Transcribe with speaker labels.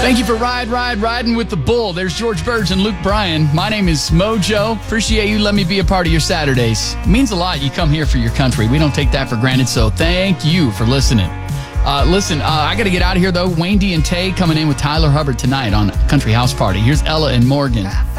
Speaker 1: Thank you for riding with the bull. There's George Burge and Luke Bryan. My name is Mojo. Appreciate you letting me be a part of your Saturdays. It means a lot you come here for your country. We don't take that for granted, so thank you for listening. I got to get out of here, though. Wayne D and Tay coming in with Tyler Hubbard tonight on Country House Party. Here's Ella and Morgan.